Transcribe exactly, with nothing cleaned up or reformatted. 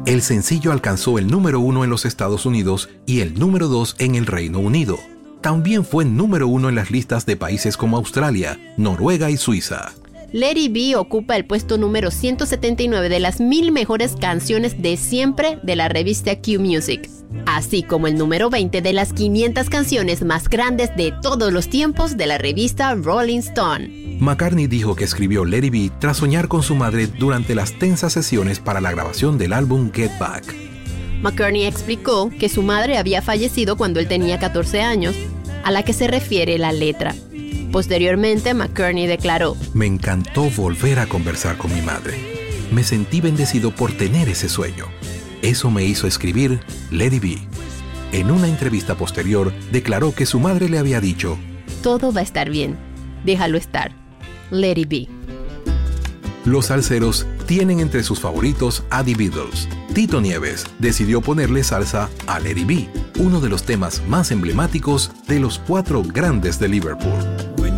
El sencillo alcanzó el número uno en los Estados Unidos y el número dos en el Reino Unido. También fue número uno en las listas de países como Australia, Noruega y Suiza. Let It Be ocupa el puesto número ciento setenta y nueve de las mil mejores canciones de siempre de la revista Q Music, así como el número veinte de las quinientas canciones más grandes de todos los tiempos de la revista Rolling Stone. McCartney dijo que escribió Let It Be tras soñar con su madre durante las tensas sesiones para la grabación del álbum Get Back. McCartney explicó que su madre había fallecido cuando él tenía catorce años, a la que se refiere la letra. Posteriormente, McCartney declaró: Me encantó volver a conversar con mi madre. Me sentí bendecido por tener ese sueño. Eso me hizo escribir Let It Be. En una entrevista posterior, declaró que su madre le había dicho: Todo va a estar bien. Déjalo estar. Let It Be. Los salseros tienen entre sus favoritos a The Beatles. Tito Nieves decidió ponerle salsa a Let It Be, uno de los temas más emblemáticos de los cuatro grandes de Liverpool.